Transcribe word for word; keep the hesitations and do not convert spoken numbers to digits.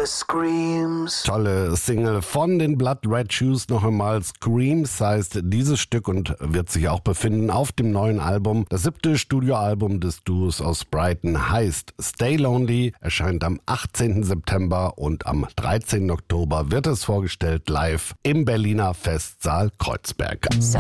Screams. Tolle Single von den Blood Red Shoes, noch einmal Screams heißt dieses Stück und wird sich auch befinden auf dem neuen Album. Das siebte Studioalbum des Duos aus Brighton heißt Stay Lonely, erscheint am achtzehnten September und am dreizehnten Oktober wird es vorgestellt live im Berliner Festsaal Kreuzberg. So